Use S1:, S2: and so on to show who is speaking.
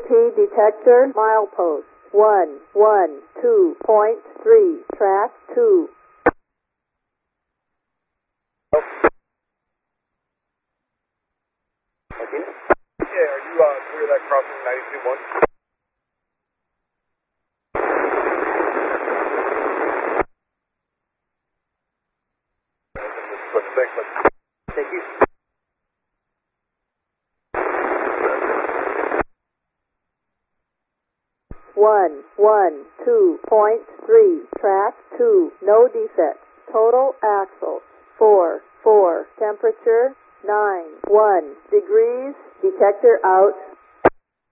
S1: ESP detector, milepost 112.3, track 2.
S2: Okay. Yeah, are you clear that crossing 92.1? Thank you.
S1: 112.3, track 2, no defects. Total axles 4, temperature 9, 1 degrees, detector out.